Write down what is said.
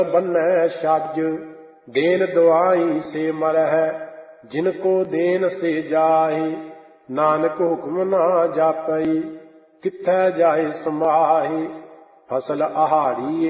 ਬੰਨੈ ਛੱਜ। ਦੇਨ ਦੁਆਈ ਸੇ ਮਰਹਿ, ਜਿਨ ਕੋ ਦੇਨ ਸੇ ਜਾਹਿ। ਨਾਨਕ ਹੁਕਮ ਨਾ ਜਾਪਈ, ਕਿੱਥੈ ਜਾਹਿ ਸਮਾਹਿ। ਫਸਲ ਆਹਾੜੀਏ